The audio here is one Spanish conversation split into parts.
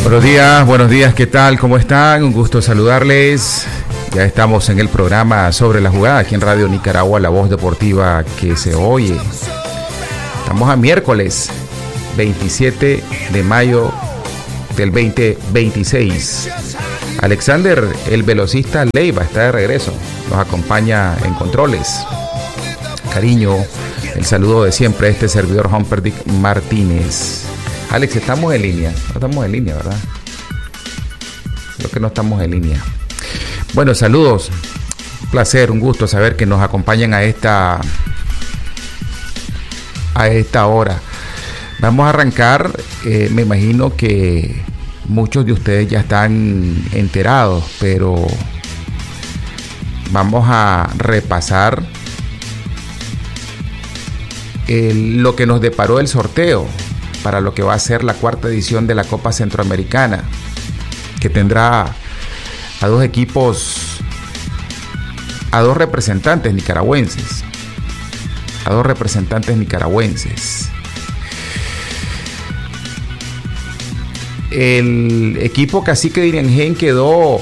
Buenos días, ¿qué tal? ¿Cómo están? Un gusto saludarles. Ya estamos en el programa Sobre la Jugada, aquí en Radio Nicaragua, la voz deportiva que se oye. Estamos a miércoles 27 de mayo del 2026. Alexander, el velocista Leiva, está de regreso. Nos acompaña en controles. Cariño, el saludo de siempre a este servidor Humperdick Martínez. Alex, estamos en línea. No estamos en línea, ¿verdad? Creo que no estamos en línea. Bueno, saludos. Un placer, un gusto saber que nos acompañan a esta hora. Vamos a arrancar. Me imagino que muchos de ustedes ya están enterados, pero vamos a repasar lo que nos deparó el sorteo para lo que va a ser la cuarta edición de la Copa Centroamericana, que tendrá a dos equipos, a dos representantes nicaragüenses. El equipo Cacique de Iriangén quedó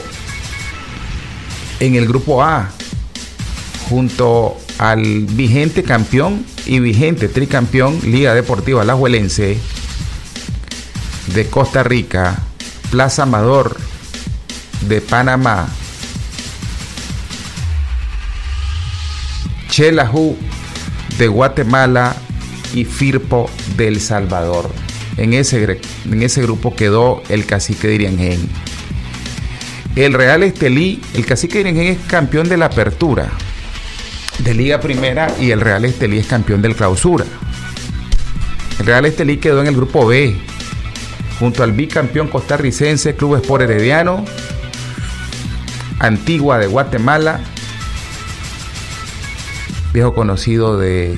en el grupo A, junto al vigente campeón y vigente tricampeón Liga Deportiva Alajuelense de Costa Rica, Plaza Amador de Panamá, Xelajú de Guatemala y Firpo de El Salvador. En ese grupo quedó el Cacique de Iriangén. El Real Estelí, el Cacique de Iriangén es campeón de la Apertura de Liga Primera y el Real Estelí es campeón del Clausura. El Real Estelí quedó en el grupo B junto al bicampeón costarricense Club Sport Herediano, Antigua de Guatemala, viejo conocido del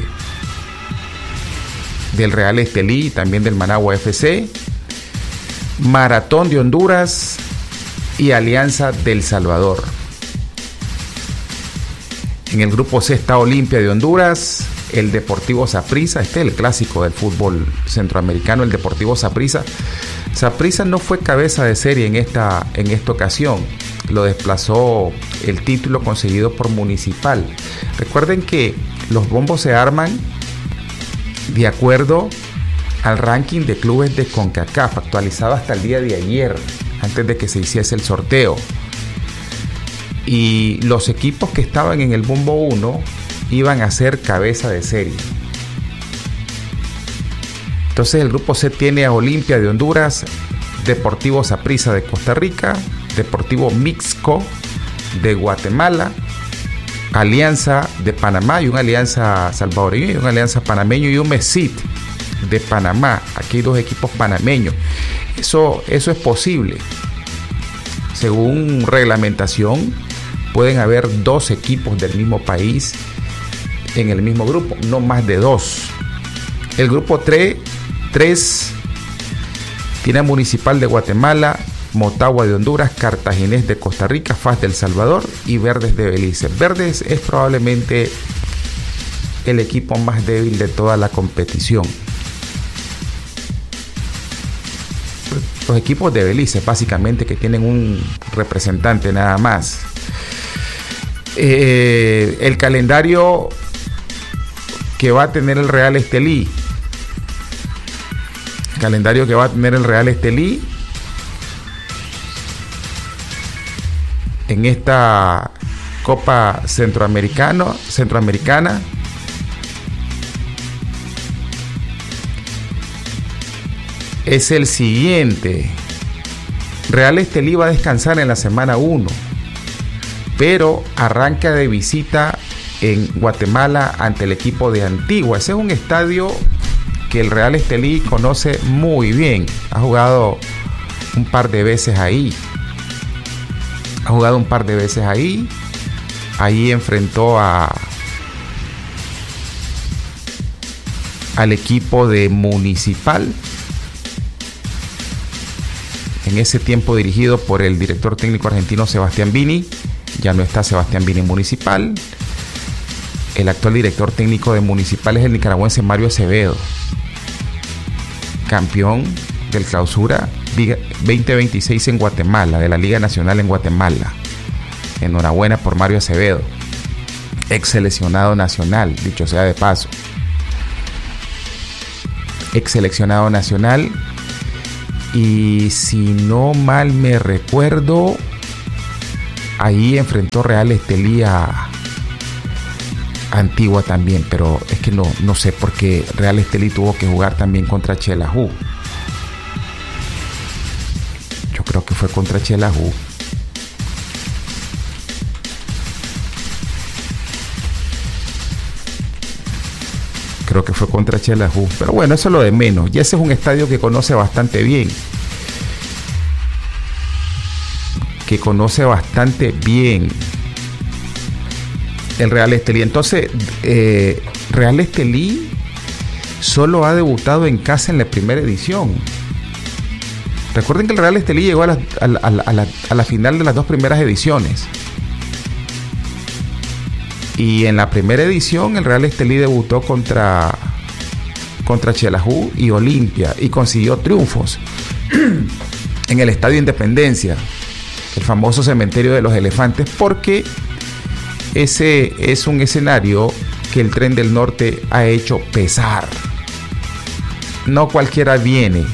Real Estelí, también del Managua FC, Maratón de Honduras y Alianza del Salvador. En el grupo C está Olimpia de Honduras, el Deportivo Saprissa. Este es el clásico del fútbol centroamericano, el Deportivo Saprissa. Saprissa no fue cabeza de serie en esta ocasión. Lo desplazó el título conseguido por Municipal. Recuerden que los bombos se arman de acuerdo al ranking de clubes de CONCACAF, actualizado hasta el día de ayer, antes de que se hiciese el sorteo. Y los equipos que estaban en el bombo 1 iban a ser cabeza de serie. Entonces el grupo C tiene a Olimpia de Honduras, Deportivo Saprissa de Costa Rica, Deportivo Mixco de Guatemala, Alianza de Panamá y una Alianza salvadoreño y una Alianza panameño y un MESIT de Panamá. Aquí hay dos equipos panameños. Eso es posible. Según reglamentación, pueden haber dos equipos del mismo país en el mismo grupo, no más de dos. El grupo 3 tiene a Municipal de Guatemala, Motagua de Honduras, Cartaginés de Costa Rica, FAS de El Salvador y Verdes de Belice. Verdes es probablemente el equipo más débil de toda la competición. Los equipos de Belice, básicamente, que tienen un representante nada más. El calendario que va a tener el Real Estelí. En esta Copa Centroamericana es el siguiente. Real Estelí va a descansar en la semana 1, pero arranca de visita en Guatemala ante el equipo de Antigua. Ese es un estadio que el Real Estelí conoce muy bien. Ha jugado un par de veces ahí. Ahí enfrentó al equipo de Municipal. En ese tiempo dirigido por el director técnico argentino Sebastián Vini. Ya no está Sebastián Vini en Municipal. El actual director técnico de Municipal es el nicaragüense Mario Acevedo, campeón del Clausura 2026 en Guatemala, de la Liga Nacional en Guatemala. Enhorabuena por Mario Acevedo, ex seleccionado nacional, dicho sea de paso. Ex seleccionado nacional. Y si no mal me recuerdo, ahí enfrentó Real Estelí a Antigua también, pero es que no sé por qué Real Estelí tuvo que jugar también contra Xelajú. Yo creo que fue contra Xelajú. Creo que fue contra Xelajú, pero bueno, eso es lo de menos. Y ese es un estadio que conoce bastante bien. El Real Estelí. Entonces, Real Estelí solo ha debutado en casa en la primera edición. Recuerden que el Real Estelí llegó a la final de las dos primeras ediciones. Y en la primera edición el Real Estelí debutó contra Xelajú y Olimpia y consiguió triunfos en el Estadio Independencia, el famoso cementerio de los elefantes, porque ese es un escenario que el Tren del Norte ha hecho pesar. No cualquiera viene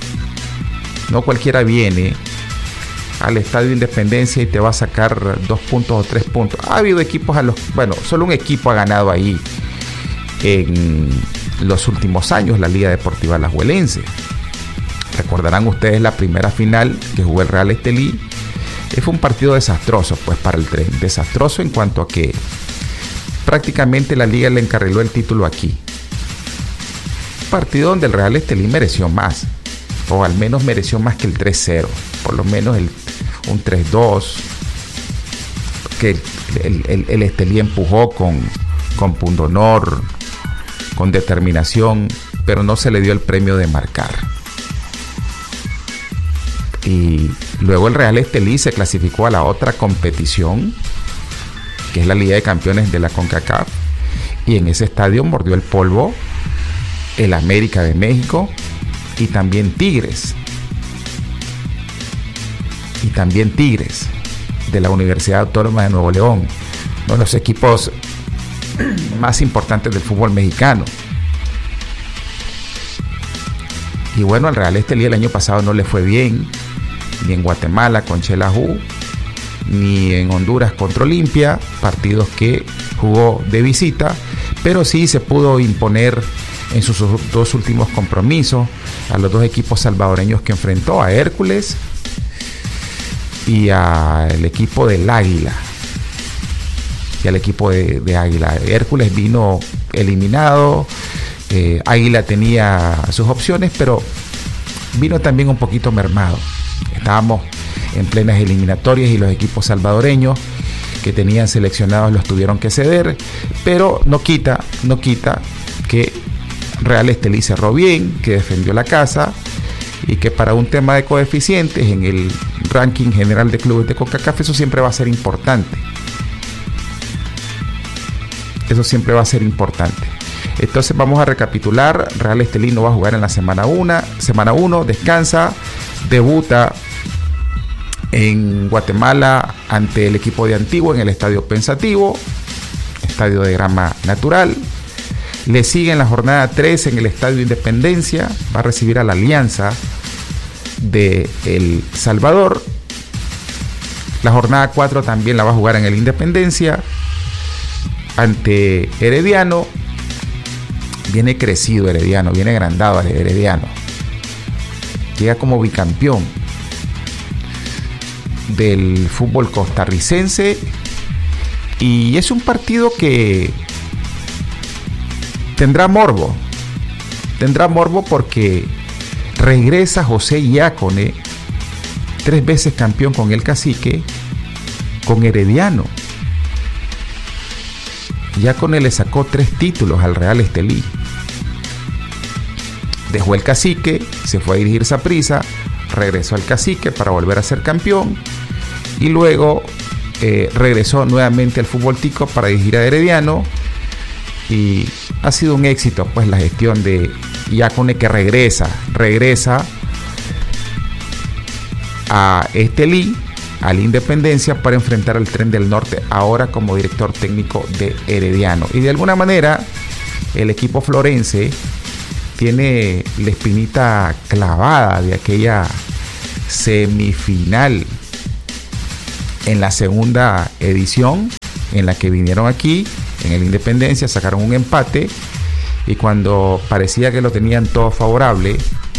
al Estadio Independencia y te va a sacar 2 puntos o 3 puntos. Ha habido equipos solo un equipo ha ganado ahí en los últimos años, la Liga Deportiva Alajuelense. Recordarán ustedes la primera final que jugó el Real Estelí. Fue un partido desastroso pues para el Tren, desastroso en cuanto a que prácticamente la liga le encarriló el título aquí. Partido donde el Real Estelí mereció más, o al menos mereció más que el 3-0, por lo menos un 3-2, que el Estelí empujó con pundonor, con determinación, pero no se le dio el premio de marcar. Y luego el Real Estelí se clasificó a la otra competición, que es la Liga de Campeones de la CONCACAF, y en ese estadio mordió el polvo el América de México y también Tigres de la Universidad Autónoma de Nuevo León, uno de los equipos más importantes del fútbol mexicano. Y bueno, al Real Estelí el año pasado no le fue bien, ni en Guatemala con Xelajú, ni en Honduras contra Olimpia, partidos que jugó de visita, pero sí se pudo imponer en sus dos últimos compromisos a los dos equipos salvadoreños que enfrentó, a Hércules y al equipo del Águila. Y al equipo de Águila. Hércules vino eliminado, Águila tenía sus opciones, pero vino también un poquito mermado. Estábamos en plenas eliminatorias y los equipos salvadoreños que tenían seleccionados los tuvieron que ceder, pero no quita que Real Estelí cerró bien, que defendió la casa y que para un tema de coeficientes en el ranking general de clubes de CONCACAF eso siempre va a ser importante. Entonces vamos a recapitular. Real Estelí no va a jugar en la semana 1, descansa, debuta en Guatemala ante el equipo de Antigua en el Estadio Pensativo, estadio de grama natural. Le sigue en la jornada 3 en el Estadio Independencia, va a recibir a la Alianza de El Salvador. La jornada 4 también la va a jugar en el Independencia ante Herediano. Viene crecido Herediano, viene agrandado Herediano. Llega como bicampeón del fútbol costarricense y es un partido que tendrá morbo porque regresa José Iácone, 3 veces campeón con el Cacique, con Herediano. Iácone le sacó 3 títulos al Real Estelí. Dejó el Cacique, se fue a dirigir Saprissa, regresó al Cacique para volver a ser campeón y luego regresó nuevamente al fútbol tico para dirigir a Herediano. Y ha sido un éxito pues la gestión de Iácone, que regresa a Estelí, al Independencia, para enfrentar al Tren del Norte, ahora como director técnico de Herediano. Y de alguna manera el equipo florense tiene la espinita clavada de aquella semifinal en la segunda edición, en la que vinieron aquí en el Independencia, sacaron un empate, y cuando parecía que lo tenían todo favorable,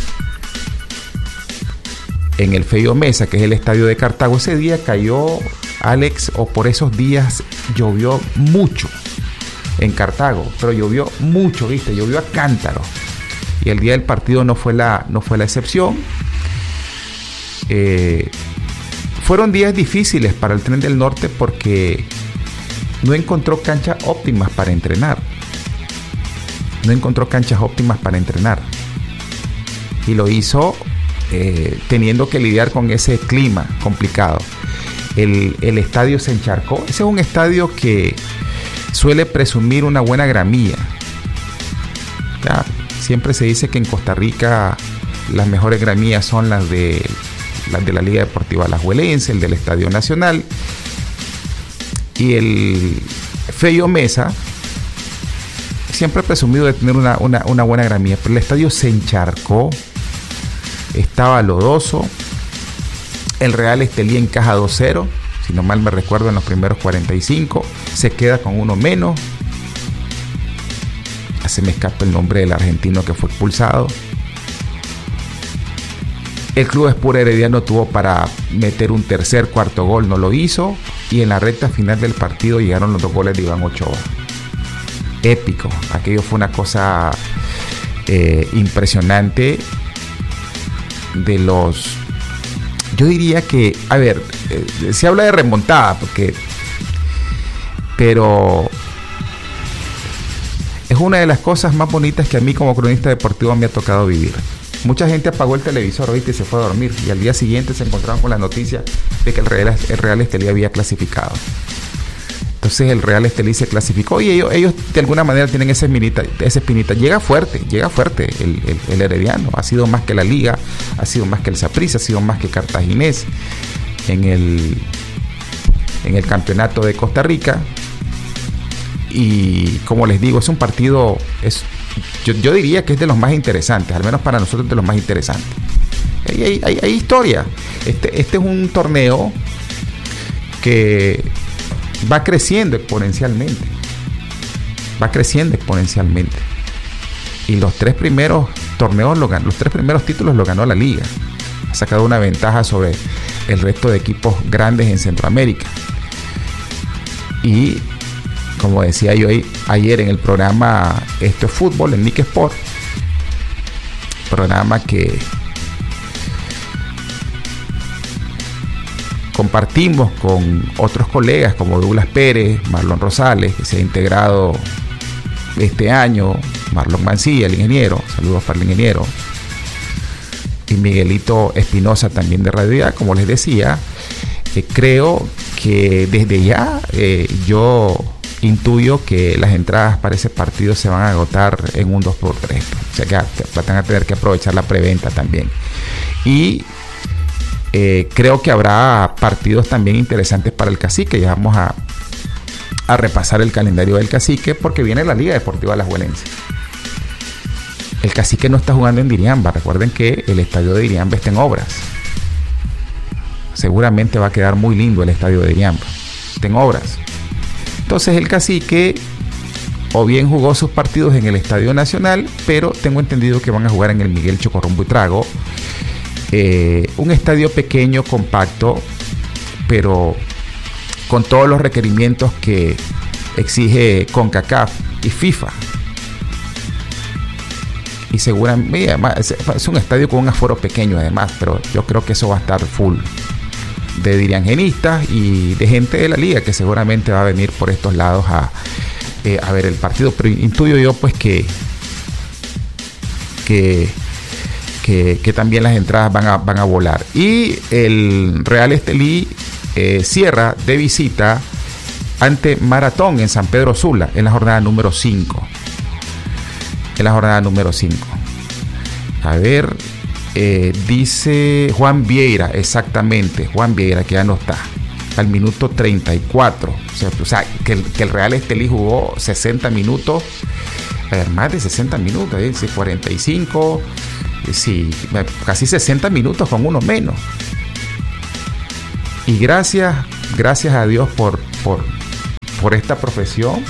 en el Feio Mesa, que es el estadio de Cartago, ese día cayó, Alex, o por esos días llovió mucho en Cartago, pero llovió mucho, ¿viste? Llovió a cántaro. Y el día del partido no fue la excepción. Fueron días difíciles para el Tren del Norte porque no encontró canchas óptimas para entrenar. Y lo hizo teniendo que lidiar con ese clima complicado. El estadio se encharcó. Ese es un estadio que suele presumir una buena gramía. ¿Ya? Siempre se dice que en Costa Rica las mejores gramías son las de la Liga Deportiva Alajuelense, el del Estadio Nacional, y el Feio Mesa siempre ha presumido de tener una buena gramía, pero el estadio se encharcó, estaba lodoso. El Real Estelí encaja 2-0, si no mal me recuerdo, en los primeros 45, se queda con uno menos. Se me escapa el nombre del argentino que fue expulsado. El Club Sport Herediano tuvo para meter un tercer, cuarto gol, no lo hizo, y en la recta final del partido llegaron los 2 goles de Iván Ochoa. Épico, aquello fue una cosa impresionante. Yo diría que, a ver, se habla de remontada, pero es una de las cosas más bonitas que a mí como cronista deportivo me ha tocado vivir. Mucha gente apagó el televisor, ¿viste? Y se fue a dormir, y al día siguiente se encontraron con la noticia de que el Real Estelí había clasificado. Entonces el Real Estelí se clasificó, y ellos de alguna manera tienen esa espinita. Llega fuerte el Herediano. Ha sido más que la Liga, ha sido más que el Saprissa, ha sido más que Cartaginés en el campeonato de Costa Rica. Y como les digo, es un partido, yo diría que es de los más interesantes, al menos para nosotros de los más interesantes. Hay historia. Este es un torneo que va creciendo exponencialmente. Y los 3 primeros torneos los 3 primeros títulos los ganó la Liga. Ha sacado una ventaja sobre el resto de equipos grandes en Centroamérica. Y como decía yo ayer en el programa Esto es Fútbol en Nick Sport, programa que compartimos con otros colegas como Douglas Pérez, Marlon Rosales, que se ha integrado este año, Marlon Mancilla, el ingeniero, saludos para el ingeniero, y Miguelito Espinosa también de Radio Ya. Como les decía, creo que desde ya yo intuyo que las entradas para ese partido se van a agotar en un 2x3, o sea que van a tener que aprovechar la preventa también. Y creo que habrá partidos también interesantes para el Cacique. Ya vamos a repasar el calendario del Cacique, porque viene la Liga Deportiva Alajuelense. El Cacique no está jugando en Diriamba. Recuerden que el estadio de Diriamba está en obras. Seguramente va a quedar muy lindo el estadio de Diriamba. Está en obras. Entonces el Cacique o bien jugó sus partidos en el Estadio Nacional, pero tengo entendido que van a jugar en el Miguel Chocorrón Buitrago. Un estadio pequeño, compacto, pero con todos los requerimientos que exige CONCACAF y FIFA. Y seguramente, además, es un estadio con un aforo pequeño además, pero yo creo que eso va a estar full de diriangenistas y de gente de la liga que seguramente va a venir por estos lados a ver el partido. Pero intuyo yo pues que también las entradas van a volar. Y el Real Estelí cierra de visita ante Maratón en San Pedro Sula en la jornada número 5. A ver, Dice Juan Vieira, exactamente, Juan Vieira, que ya no está, al minuto 34. O sea que el Real Estelí jugó 60 minutos, más de 60 minutos, 45, sí, casi 60 minutos con uno menos. Y gracias a Dios por esta profesión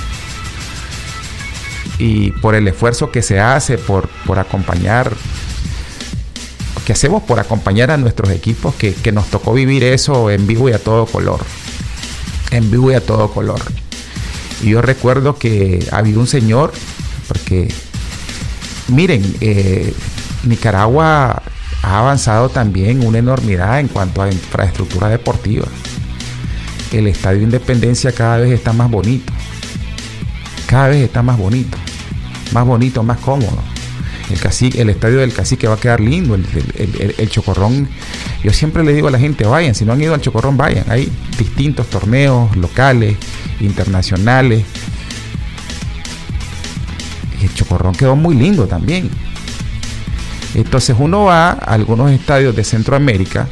y por el esfuerzo que se hace por acompañar, que hacemos por acompañar a nuestros equipos, que nos tocó vivir eso en vivo y a todo color. En vivo y a todo color. Y yo recuerdo que había un señor, porque miren, Nicaragua ha avanzado también una enormidad en cuanto a infraestructura deportiva. El Estadio Independencia cada vez está más bonito. Cada vez está más bonito, más cómodo. El estadio del Cacique va a quedar lindo. El Chocorrón, yo siempre le digo a la gente, vayan, si no han ido al Chocorrón, vayan. Hay distintos torneos locales, internacionales. Y el Chocorrón quedó muy lindo también. Entonces uno va a algunos estadios de Centroamérica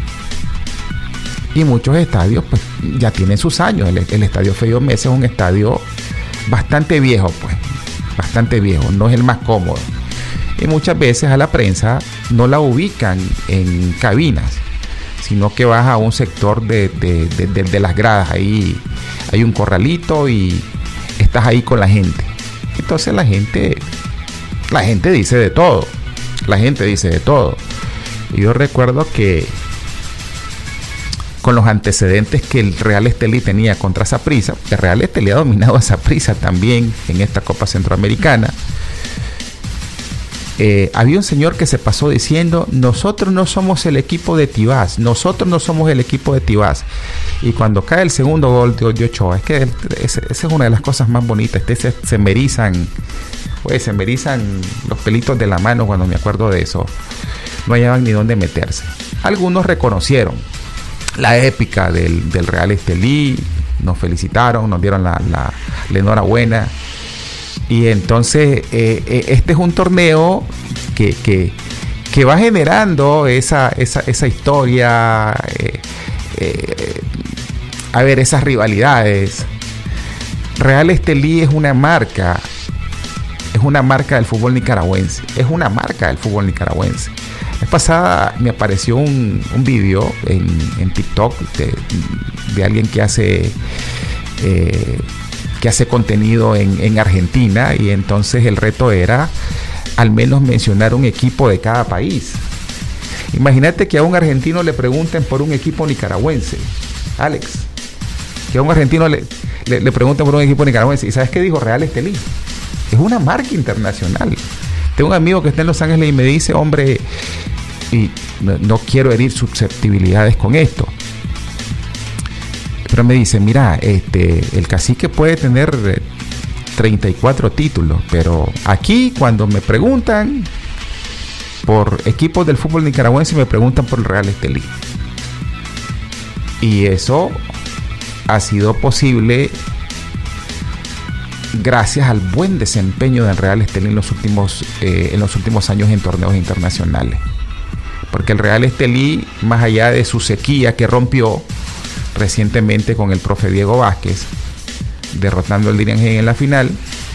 y muchos estadios pues ya tienen sus años. El estadio Feyo Mesa es un estadio bastante viejo, pues, bastante viejo, no es el más cómodo. Y muchas veces a la prensa no la ubican en cabinas, sino que vas a un sector de las gradas. Ahí hay un corralito y estás ahí con la gente. Entonces la gente dice de todo. La gente dice de todo. Y yo recuerdo que con los antecedentes que el Real Estelí tenía contra Saprissa, el Real Estelí ha dominado a Saprissa también en esta Copa Centroamericana. Había un señor que se pasó diciendo: nosotros no somos el equipo de Tibás, nosotros no somos el equipo de Tibás. Y cuando cae el segundo gol de Ochoa, es que esa es una de las cosas más bonitas. Se me erizan los pelitos de la mano cuando me acuerdo de eso. No hallaban ni dónde meterse. Algunos reconocieron la épica del Real Estelí, nos felicitaron, nos dieron la enhorabuena. Y entonces este es un torneo que va generando esa historia, a ver, esas rivalidades. Real Estelí es una marca del fútbol nicaragüense. Es una marca del fútbol nicaragüense. La vez pasada me apareció un video en TikTok de alguien que hace contenido en Argentina, y entonces el reto era al menos mencionar un equipo de cada país. Imagínate que a un argentino le pregunten por un equipo nicaragüense, Alex, que a un argentino le pregunten por un equipo nicaragüense, y ¿sabes qué dijo? Real Estelí. Es una marca internacional. Tengo un amigo que está en Los Ángeles y me dice: hombre, y no quiero herir susceptibilidades con esto, pero me dice: mira, el Cacique puede tener 34 títulos, pero aquí cuando me preguntan por equipos del fútbol nicaragüense, me preguntan por el Real Estelí. Y eso ha sido posible gracias al buen desempeño del Real Estelí en los últimos años en torneos internacionales. Porque el Real Estelí, más allá de su sequía que rompió recientemente con el profe Diego Vázquez, derrotando al Diriangén en la final,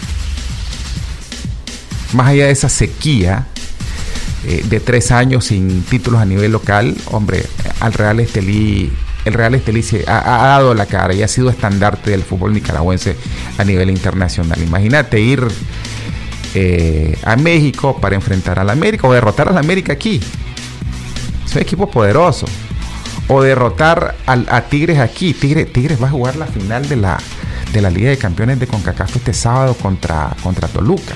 más allá de esa sequía de 3 años sin títulos a nivel local, hombre, el Real Estelí se ha dado la cara y ha sido estandarte del fútbol nicaragüense a nivel internacional. Imagínate ir a México para enfrentar al América o derrotar al América aquí. Son equipos poderosos. O derrotar a Tigres aquí. Tigres va a jugar la final de la Liga de Campeones de CONCACAF este sábado contra Toluca.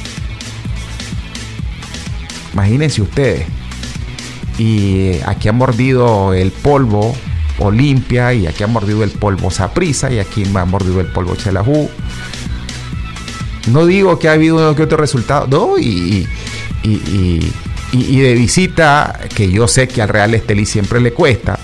Imagínense ustedes. Y aquí ha mordido el polvo Olimpia, y aquí ha mordido el polvo Saprissa, y aquí ha mordido el polvo Xelajú. No digo que ha habido uno que otro resultado, no, y de visita, que yo sé que al Real Estelí siempre le cuesta.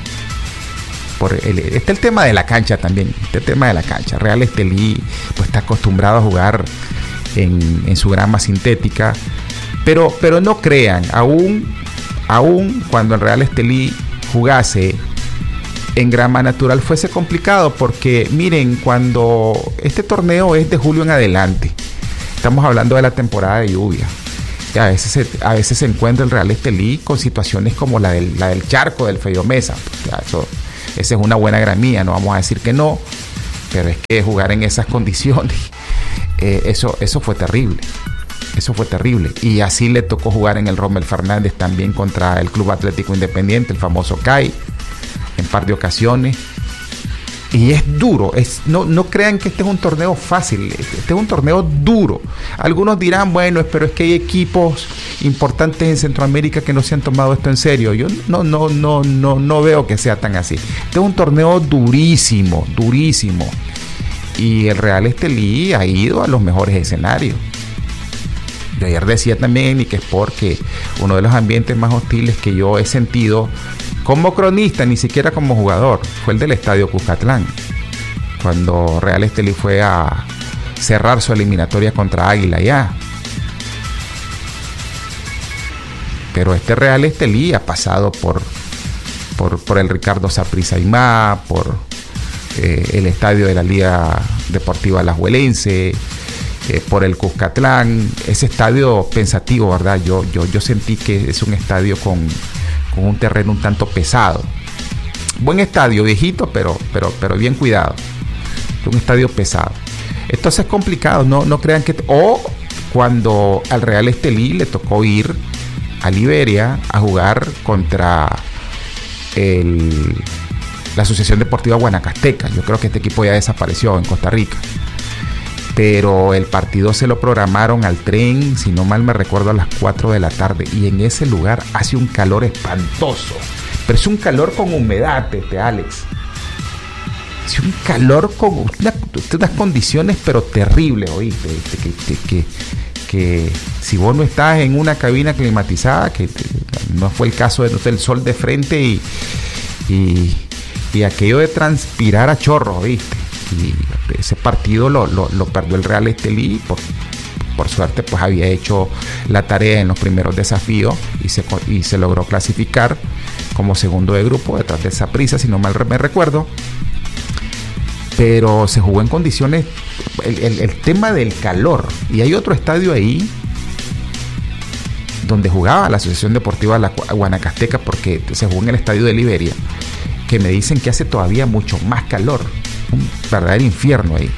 Está el tema de la cancha también. Real Estelí pues está acostumbrado a jugar en su grama sintética, pero no crean, aún aún cuando el Real Estelí jugase en grama natural fuese complicado, porque miren, cuando este torneo es de julio en adelante, estamos hablando de la temporada de lluvia, y a veces se encuentra el Real Estelí con situaciones como la del charco del Feió Mesa. Esa es una buena gramía, no vamos a decir que no, pero es que jugar en esas condiciones, eso fue terrible. Eso fue terrible. Y así le tocó jugar en el Rommel Fernández también contra el Club Atlético Independiente, el famoso CAI, en par de ocasiones. Y es duro. No crean que este es un torneo fácil. Este es un torneo duro. Algunos dirán, bueno, pero es que hay equipos importantes en Centroamérica que no se han tomado esto en serio. Yo no veo que sea tan así. Este es un torneo durísimo, durísimo. Y el Real Estelí ha ido a los mejores escenarios. Yo ayer decía también en Nick Sport que uno de los ambientes más hostiles que yo he sentido como cronista, ni siquiera como jugador, fue el del Estadio Cuscatlán, cuando Real Estelí fue a cerrar su eliminatoria contra Águila ya. Pero este Real Estelí ha pasado por el Ricardo Saprissa Aymá, por el estadio de la Liga Deportiva Alajuelense, por el Cuscatlán, ese estadio pensativo, ¿verdad? Yo sentí que es un estadio con un terreno un tanto pesado. Buen estadio, viejito, pero bien cuidado. Un estadio pesado. Entonces es complicado, no crean que... O cuando al Real Estelí le tocó ir a Liberia a jugar contra la Asociación Deportiva Guanacasteca. Yo creo que este equipo ya desapareció en Costa Rica. Pero el partido se lo programaron al tren, si no mal me recuerdo, a las 4 de la tarde. Y en ese lugar hace un calor espantoso. Pero es un calor con humedad, Alex. Es un calor con unas condiciones, pero terribles, ¿oíste? Que si vos no estás en una cabina climatizada, que no fue el caso del sol de frente y aquello de transpirar a chorros, ¿viste? Y ese partido lo perdió el Real Estelí. Por suerte, pues había hecho la tarea en los primeros desafíos y se logró clasificar como segundo de grupo detrás de Saprissa, si no mal me recuerdo. Pero se jugó en condiciones, el tema del calor. Y hay otro estadio ahí donde jugaba la Asociación Deportiva Guanacasteca, porque se jugó en el estadio de Liberia, que me dicen que hace todavía mucho más calor. Un verdadero infierno ahí.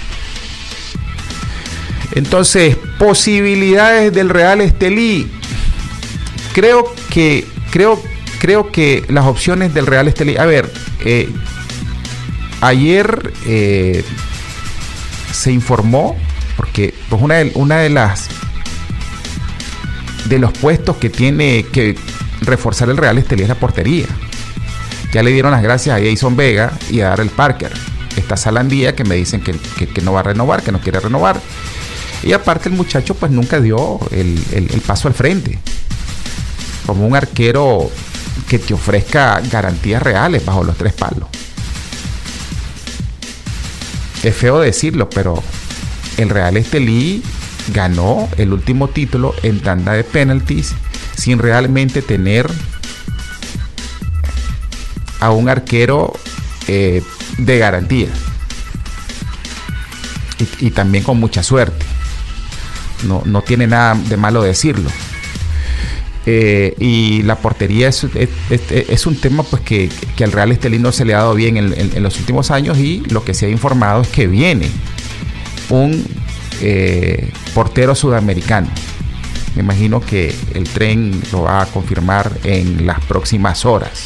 Entonces, posibilidades del Real Estelí. Creo que las opciones del Real Estelí. A ver, ayer se informó, porque pues una de los puestos que tiene que reforzar el Real Estelí es la portería. Ya le dieron las gracias a Jason Vega y a Darrell Parker. Está Salandía, que me dicen que no va a renovar, que no quiere renovar. Y aparte el muchacho pues nunca dio el paso al frente. Como un arquero que te ofrezca garantías reales bajo los tres palos. Es feo decirlo, pero el Real Estelí ganó el último título en tanda de penaltis sin realmente tener a un arquero de garantía y también con mucha suerte. No tiene nada de malo decirlo. Y la portería es un tema pues que al Real Estelí no se le ha dado bien en los últimos años, y lo que se ha informado es que viene un portero sudamericano. Me imagino que el tren lo va a confirmar en las próximas horas.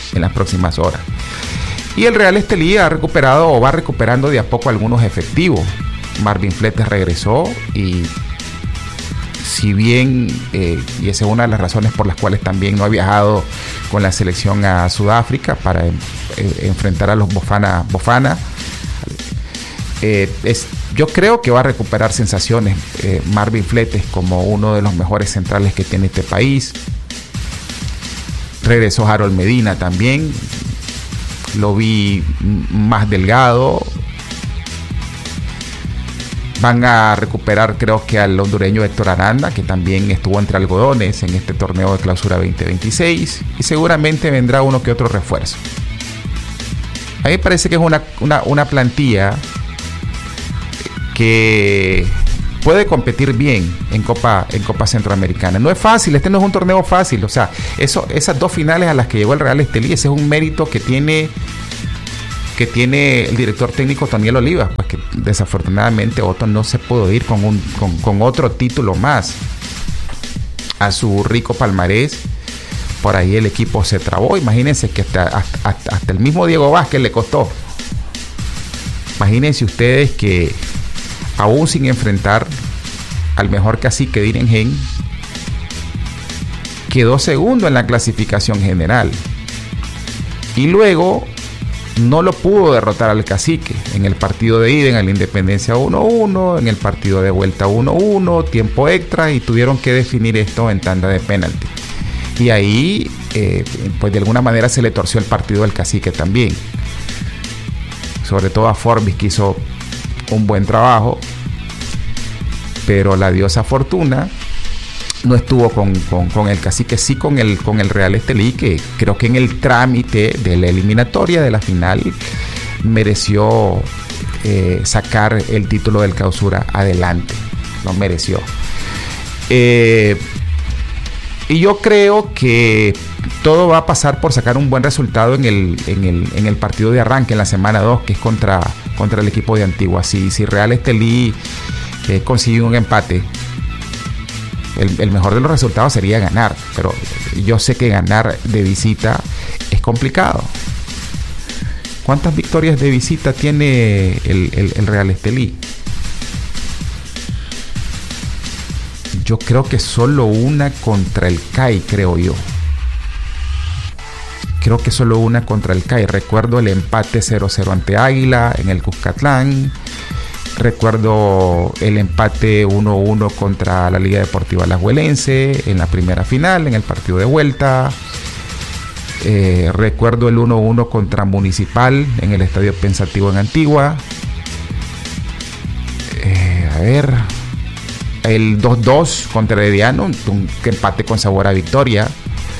Y el Real Estelí ha recuperado o va recuperando de a poco algunos efectivos. Marvin Fletes regresó, y si bien, y esa es una de las razones por las cuales también no ha viajado con la selección a Sudáfrica para enfrentar a los Bofana, yo creo que va a recuperar sensaciones Marvin Fletes como uno de los mejores centrales que tiene este país. Regresó Harold Medina también, lo vi más delgado. Van a recuperar, creo que al hondureño Héctor Aranda, que también estuvo entre algodones en este torneo de clausura 2026. Y seguramente vendrá uno que otro refuerzo. A mí me parece que es una plantilla que puede competir bien en Copa Centroamericana. No es fácil, este no es un torneo fácil. O sea, esas 2 finales a las que llegó el Real Estelí, ese es un mérito que tiene el director técnico Toniel Olivas, pues que desafortunadamente Otto no se pudo ir con otro título más a su rico palmarés. Por ahí el equipo se trabó. Imagínense que hasta el mismo Diego Vázquez le costó. Imagínense ustedes que aún sin enfrentar al mejor cacique de Irengen, quedó segundo en la clasificación general. Y luego no lo pudo derrotar al cacique en el partido de ida, en la Independencia 1-1, en el partido de vuelta 1-1, tiempo extra, y tuvieron que definir esto en tanda de penalti. Y ahí, pues de alguna manera se le torció el partido al cacique también. Sobre todo a Forbis, que hizo un buen trabajo, pero la diosa Fortuna no estuvo con el cacique, sí con el Real Estelí, que creo que en el trámite de la eliminatoria de la final mereció sacar el título del clausura adelante, lo mereció. Y yo creo que todo va a pasar por sacar un buen resultado en el partido de arranque, en la semana 2, que es contra el equipo de Antigua. Si Real Estelí consigue un empate, el mejor de los resultados sería ganar, pero yo sé que ganar de visita es complicado. ¿Cuántas victorias de visita tiene el Real Estelí? Yo creo que solo una contra el CAI, creo yo. Creo que solo una contra el CAI. Recuerdo el empate 0-0 ante Águila en el Cuscatlán. Recuerdo el empate 1-1 contra la Liga Deportiva Alajuelense en la primera final, en el partido de vuelta. Recuerdo el 1-1 contra Municipal en el Estadio Pensativo en Antigua. El 2-2 contra Herediano, un empate con sabor a victoria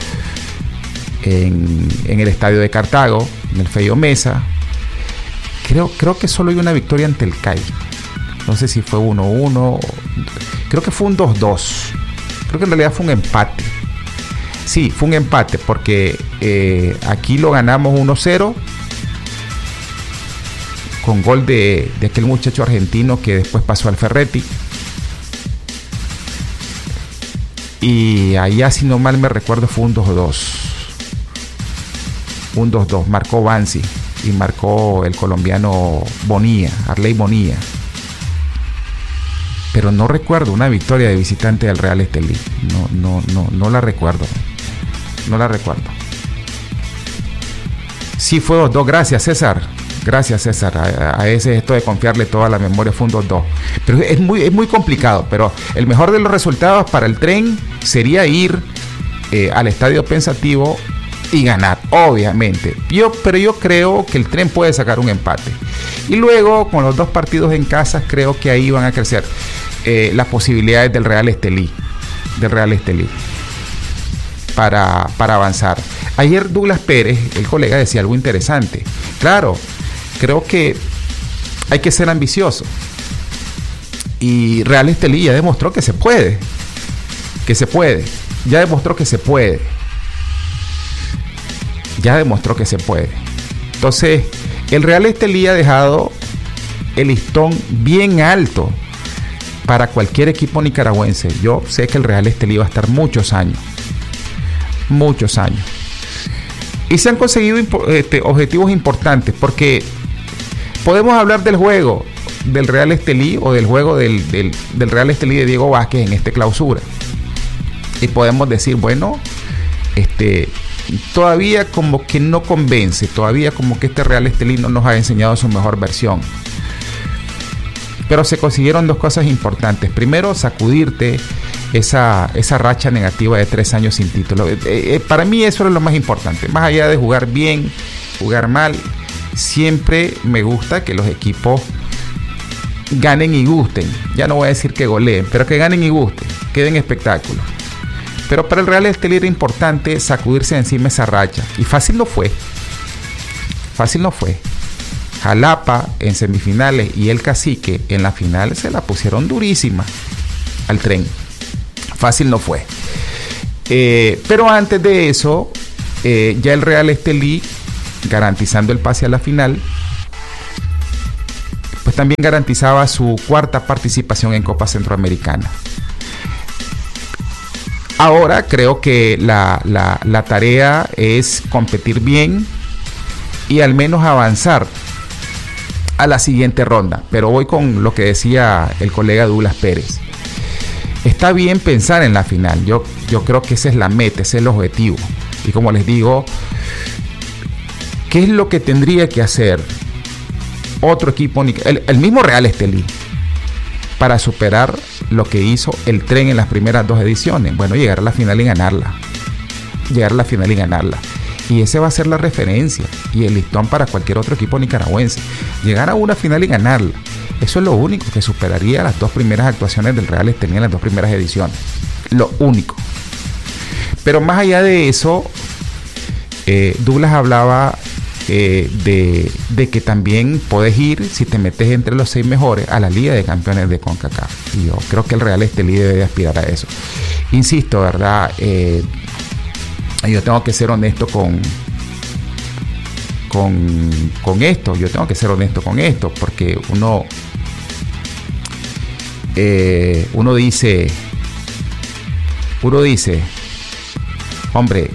en el Estadio de Cartago, en el Feyo Mesa. Creo que solo hay una victoria ante el CAI. No sé si fue 1-1. Creo que fue un 2-2. Creo que en realidad fue un empate. Sí, fue un empate porque aquí lo ganamos 1-0 con gol de aquel muchacho argentino que después pasó al Ferretti. Y allá, si no mal me recuerdo, fue un 2-2. Un 2-2. Marcó Bansi y marcó el colombiano Bonilla, Arley Bonilla. Pero no recuerdo una victoria de visitante del Real Estelí. No la recuerdo. No la recuerdo. Sí, fue 2-2. Gracias, César. Gracias, César. A veces esto de confiarle toda la memoria fue un 2-2. Pero es muy complicado. Pero el mejor de los resultados para el Tren sería ir al Estadio Pensativo y ganar, obviamente. Pero yo creo que el Tren puede sacar un empate. Y luego, con los 2 partidos en casa, creo que ahí van a crecer las posibilidades del Real Estelí. Para avanzar. Ayer Douglas Pérez, el colega, decía algo interesante. Claro, creo que hay que ser ambicioso. Y Real Estelí ya demostró que se puede. Ya demostró que se puede. Entonces, el Real Estelí ha dejado el listón bien alto para cualquier equipo nicaragüense. Yo sé que el Real Estelí va a estar muchos años. Y se han conseguido objetivos importantes, porque podemos hablar del juego del Real Estelí o del juego del Real Estelí de Diego Vázquez en este clausura. Y podemos decir, bueno, todavía como que no convence, todavía como que este Real Estelí no nos ha enseñado su mejor versión. Pero se consiguieron 2 cosas importantes. Primero, sacudirte esa racha negativa de 3 años sin título. Para mí eso es lo más importante. Más allá de jugar bien, jugar mal, siempre me gusta que los equipos ganen y gusten. Ya no voy a decir que goleen, pero que ganen y gusten, que den espectáculo. Pero para el Real Estelí era importante sacudirse de encima esa racha. Y fácil no fue. Fácil no fue. Jalapa en semifinales y el Cacique en la final se la pusieron durísima al Tren. Fácil no fue. Pero antes de eso, ya el Real Estelí, garantizando el pase a la final, pues también garantizaba su cuarta participación en Copa Centroamericana. Ahora creo que la tarea es competir bien y al menos avanzar a la siguiente ronda. Pero voy con lo que decía el colega Douglas Pérez. Está bien pensar en la final. Yo creo que esa es la meta, ese es el objetivo. Y como les digo, ¿qué es lo que tendría que hacer otro equipo, el mismo Real Estelí, para superar lo que hizo el Tren en las primeras dos ediciones? Bueno, llegar a la final y ganarla. Llegar a la final y ganarla. Y ese va a ser la referencia y el listón para cualquier otro equipo nicaragüense. Llegar a una final y ganarla. Eso es lo único que superaría las dos primeras actuaciones del Real Estelí en las dos primeras ediciones. Lo único. Pero más allá de eso, Douglas hablaba de que también puedes ir, si te metes entre los 6 mejores, a la Liga de Campeones de CONCACAF. Y yo creo que el Real Estelí debe de aspirar a eso. Insisto, ¿verdad? Yo tengo que ser honesto con esto. Yo tengo que ser honesto con esto, porque uno dice, hombre,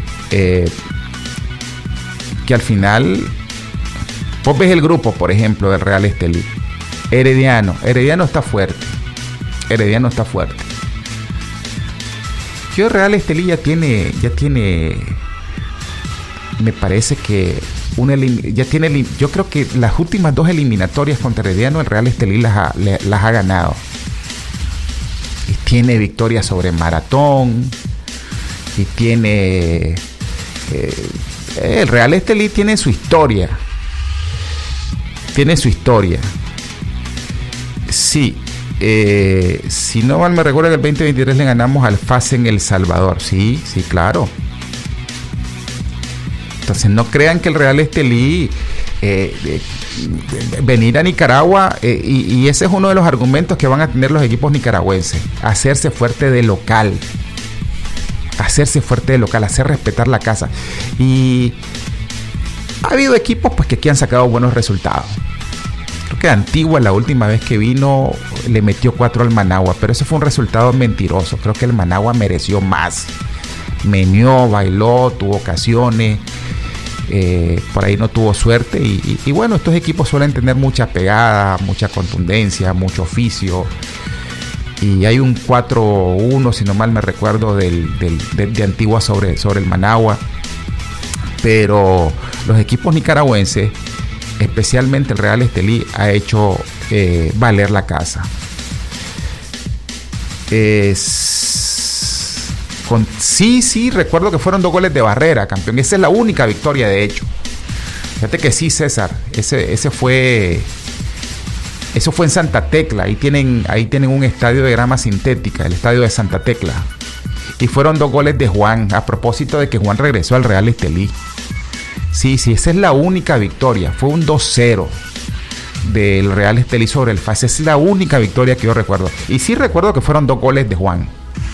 que al final vos ves el grupo, por ejemplo, del Real Estelí. Herediano está fuerte. Yo Real Estelí ya tiene, me parece que yo creo que las últimas 2 eliminatorias contra Herediano, el Real Estelí las ha ganado. Y tiene victoria sobre Maratón. Y tiene... el Real Estelí tiene su historia. Sí. Si no mal me recuerdo, que el 2023 le ganamos al FAS en El Salvador. Sí, claro. Entonces no crean que el Real Estelí venir a Nicaragua, y ese es uno de los argumentos que van a tener los equipos nicaragüenses: hacerse fuerte de local, hacer respetar la casa. Y ha habido equipos pues que aquí han sacado buenos resultados. Creo que Antigua, la última vez que vino, le metió 4 al Managua, pero ese fue un resultado mentiroso. Creo que el Managua mereció más. Meneó, bailó, tuvo ocasiones, por ahí no tuvo suerte. Y bueno, estos equipos suelen tener mucha pegada, mucha contundencia, mucho oficio. Y hay un 4-1, si no mal me recuerdo, de Antigua sobre el Managua. Pero los equipos nicaragüenses, especialmente el Real Estelí, ha hecho valer la casa. Sí, recuerdo que fueron 2 goles de barrera, campeón. Esa es la única victoria, de hecho. Fíjate que sí, César. Eso fue en Santa Tecla. Ahí tienen un estadio de grama sintética, el estadio de Santa Tecla. Y fueron 2 goles de Juan, a propósito de que Juan regresó al Real Estelí. Sí, esa es la única victoria. Fue un 2-0 del Real Estelí sobre el FAS. Es la única victoria que yo recuerdo. Y sí recuerdo que fueron 2 goles de Juan.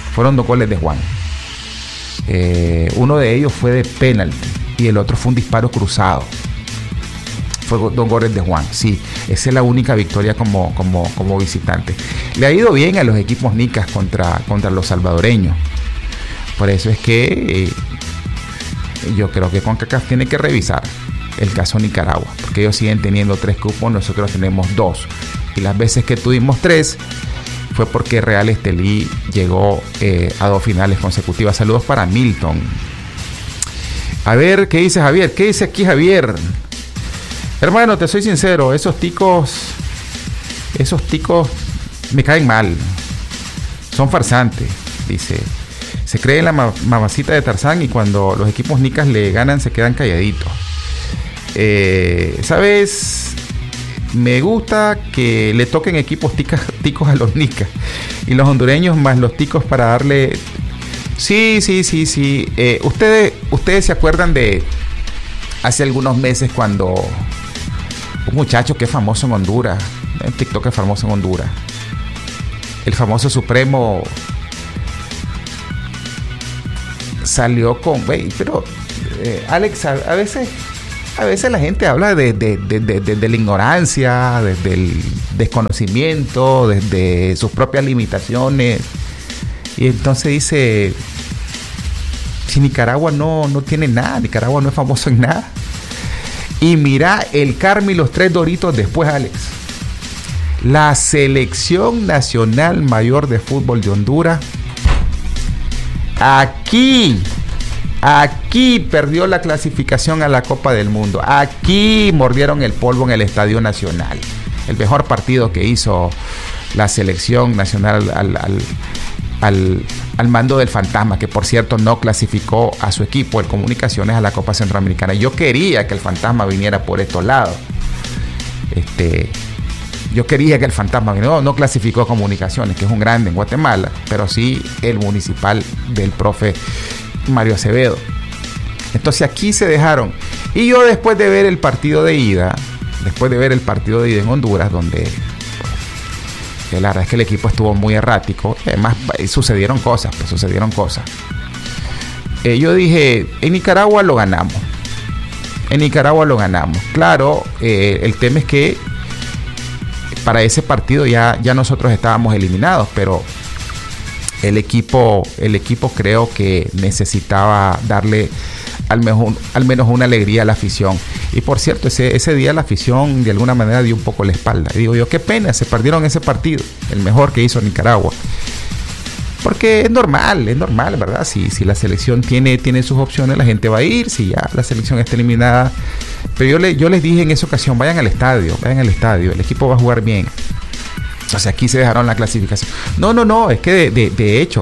Uno de ellos fue de penalti y el otro fue un disparo cruzado. Fue 2 goles de Juan. Sí, esa es la única victoria como visitante. Le ha ido bien a los equipos nicas contra los salvadoreños. Por eso es que yo creo que CONCACAF tiene que revisar el caso Nicaragua, porque ellos siguen teniendo 3 cupos, nosotros tenemos 2. Y las veces que tuvimos 3 fue porque Real Estelí llegó a 2 finales consecutivas. Saludos para Milton. A ver, ¿qué dice Javier? ¿Qué dice aquí Javier? Hermano, te soy sincero, esos ticos me caen mal. Son farsantes, dice. Se cree en la mamacita de Tarzán y cuando los equipos nicas le ganan se quedan calladitos. ¿Sabes? Me gusta que le toquen equipos ticos a los nicas y los hondureños más los ticos para darle... Sí. Ustedes se acuerdan de hace algunos meses cuando un muchacho que es famoso en Honduras, un TikTok es famoso en Honduras, el famoso Supremo, salió con... Pero Alex, a veces la gente habla de la ignorancia, desde el desconocimiento, desde sus propias limitaciones. Y entonces dice, si Nicaragua no tiene nada, Nicaragua no es famoso en nada. Y mira el Carmen y los 3 Doritos después, Alex. La Selección Nacional Mayor de Fútbol de Honduras, aquí perdió la clasificación a la Copa del Mundo. Aquí mordieron el polvo en el Estadio Nacional. El mejor partido que hizo la Selección Nacional al mando del Fantasma, que por cierto no clasificó a su equipo, el Comunicaciones, a la Copa Centroamericana. Yo quería que el Fantasma viniera por estos lados. Yo quería que el Fantasma viniera. No clasificó Comunicaciones, que es un grande en Guatemala, pero sí el Municipal del profe Mario Acevedo. Entonces aquí se dejaron. Y yo después de ver el partido de ida en Honduras, donde la verdad es que el equipo estuvo muy errático, además sucedieron cosas. Yo dije, en Nicaragua lo ganamos. Claro, el tema es que para ese partido ya nosotros estábamos eliminados, pero el equipo creo que necesitaba darle al menos una alegría a la afición. Y por cierto, ese día la afición de alguna manera dio un poco la espalda. Y digo yo, qué pena, se perdieron ese partido, el mejor que hizo Nicaragua. Porque es normal, ¿verdad? Si la selección tiene sus opciones, la gente va a ir. Si ya la selección está eliminada. Pero yo les dije en esa ocasión, vayan al estadio, el equipo va a jugar bien. O sea, aquí se dejaron la clasificación. No, es que de hecho,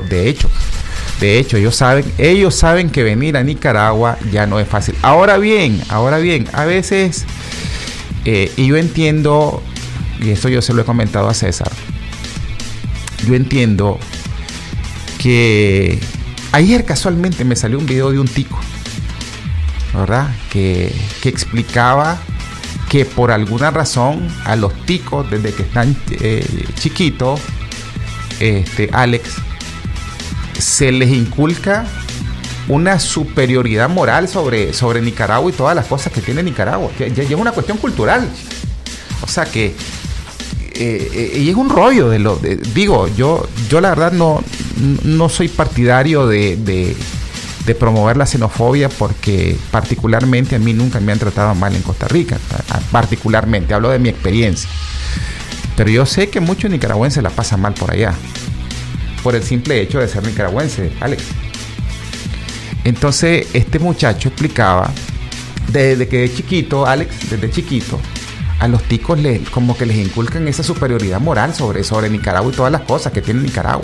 ellos saben que venir a Nicaragua ya no es fácil. Ahora bien, a veces, y yo entiendo, y esto yo se lo he comentado a César, yo entiendo que ayer casualmente me salió un video de un tico, ¿verdad? Que explicaba que por alguna razón a los ticos, desde que están chiquitos, Alex, se les inculca una superioridad moral sobre Nicaragua y todas las cosas que tiene Nicaragua. Ya es una cuestión cultural. O sea que y es un rollo digo, yo la verdad no soy partidario de promover la xenofobia, porque particularmente a mí nunca me han tratado mal en Costa Rica. Particularmente, hablo de mi experiencia. Pero yo sé que muchos nicaragüenses la pasan mal por allá, por el simple hecho de ser nicaragüense, Alex. Entonces, este muchacho explicaba, desde que de chiquito, Alex, desde chiquito, a los ticos como que les inculcan esa superioridad moral sobre Nicaragua y todas las cosas que tiene Nicaragua.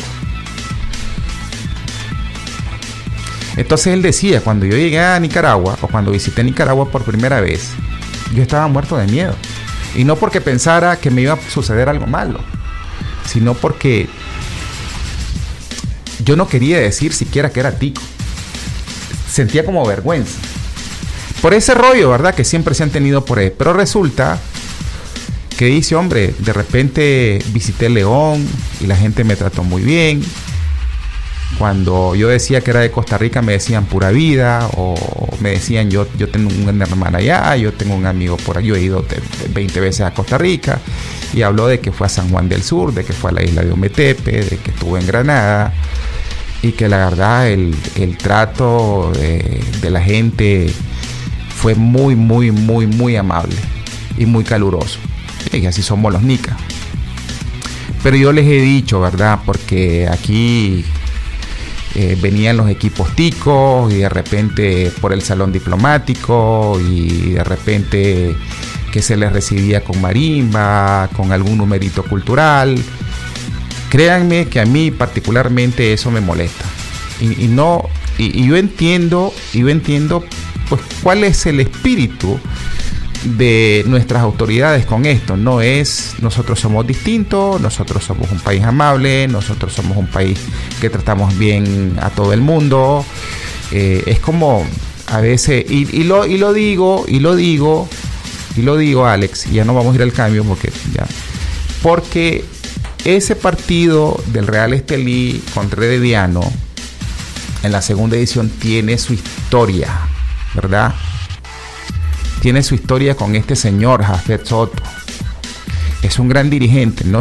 Entonces él decía, cuando yo llegué a Nicaragua, o cuando visité Nicaragua por primera vez, yo estaba muerto de miedo. Y no porque pensara que me iba a suceder algo malo, sino porque yo no quería decir siquiera que era tico. Sentía como vergüenza. Por ese rollo, ¿verdad? Que siempre se han tenido por ahí. Pero resulta que dice, hombre, de repente visité León y la gente me trató muy bien. Cuando yo decía que era de Costa Rica, me decían pura vida, o me decían yo tengo una hermana allá, yo tengo un amigo por allá. Yo he ido 20 veces a Costa Rica, y habló de que fue a San Juan del Sur, de que fue a la isla de Ometepe, de que estuvo en Granada, y que la verdad el trato de la gente fue muy, muy, muy, muy amable y muy caluroso. Y así somos los nicas. Pero yo les he dicho, ¿verdad? Porque aquí venían los equipos ticos, y de repente por el salón diplomático, y de repente que se les recibía con marimba, con algún numerito cultural. Créanme que a mí particularmente eso me molesta. Y yo entiendo pues cuál es el espíritu de nuestras autoridades con esto. No es nosotros somos distintos, nosotros somos un país amable, nosotros somos un país que tratamos bien a todo el mundo. Es como a veces, y lo digo, Alex, y ya no vamos a ir al cambio porque ese partido del Real Estelí contra Herediano en la segunda edición tiene su historia, ¿verdad? Tiene su historia con este señor Jafet Soto. Es un gran dirigente. No